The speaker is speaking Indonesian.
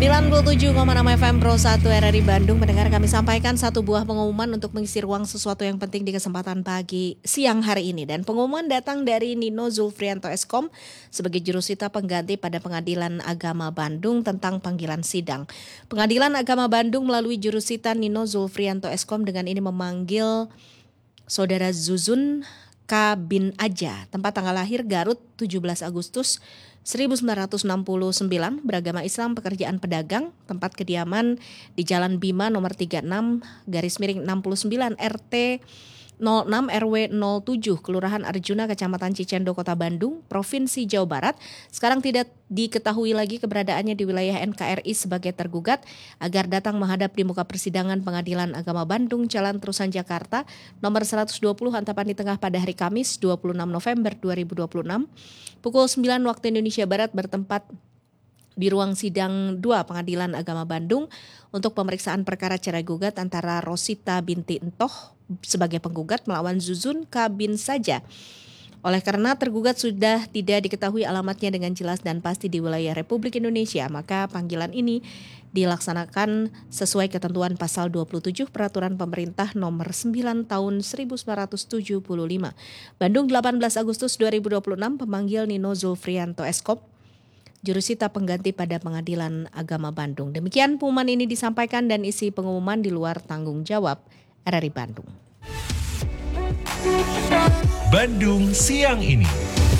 97,6 FM Pro 1 RRI Bandung. Mendengar kami sampaikan satu buah pengumuman untuk mengisi ruang sesuatu yang penting di kesempatan pagi siang hari ini. Dan pengumuman datang dari Nino Zulfrianto Eskom sebagai jurusita pengganti pada Pengadilan Agama Bandung tentang panggilan sidang. Pengadilan Agama Bandung melalui jurusita Nino Zulfrianto Eskom dengan ini memanggil Saudara Zuzun K. bin Aja, tempat tanggal lahir Garut 17 Agustus 1969, beragama Islam, pekerjaan pedagang, tempat kediaman di Jalan Bima nomor 36/69 RT 06 RW 07 Kelurahan Arjuna Kecamatan Cicendo Kota Bandung, Provinsi Jawa Barat. Sekarang tidak diketahui lagi keberadaannya di wilayah NKRI sebagai tergugat agar datang menghadap di muka persidangan Pengadilan Agama Bandung Jalan Terusan Jakarta nomor 120 Antapani Tengah pada hari Kamis 26 November 2026 pukul 9 waktu Indonesia Barat bertempat di ruang sidang 2 Pengadilan Agama Bandung untuk pemeriksaan perkara cerai gugat antara Rosita binti Entoh sebagai penggugat melawan Zuzun K. bin Saja. Oleh karena tergugat sudah tidak diketahui alamatnya dengan jelas dan pasti di wilayah Republik Indonesia, maka panggilan ini dilaksanakan sesuai ketentuan pasal 27 Peraturan Pemerintah nomor 9 tahun 1975. Bandung 18 Agustus 2026, pemanggil Nino Zulfrianto Eskom, jurusita pengganti pada Pengadilan Agama Bandung. Demikian pengumuman ini disampaikan dan isi pengumuman di luar tanggung jawab RRI Bandung. Bandung siang ini.